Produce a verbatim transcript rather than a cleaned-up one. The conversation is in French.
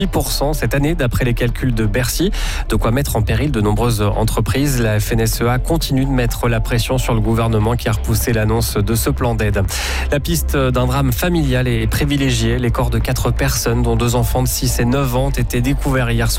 dix pour cent cette année, d'après les calculs de Bercy. De quoi mettre en péril de nombreuses entreprises. La F N S E A continue de mettre la pression sur le gouvernement qui a repoussé l'annonce de ce plan d'aide. La piste d'un drame familial est privilégiée. Les corps de quatre personnes, dont deux enfants de six et neuf ans, ont été découverts hier soir